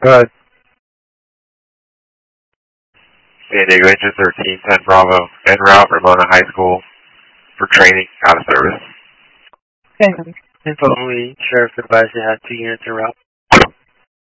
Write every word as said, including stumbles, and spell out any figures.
Go ahead. San Diego Engine thirteen ten Bravo, en route, Ramona High School for training, out of service. Okay. Info only, Sheriff advised to have two units en route.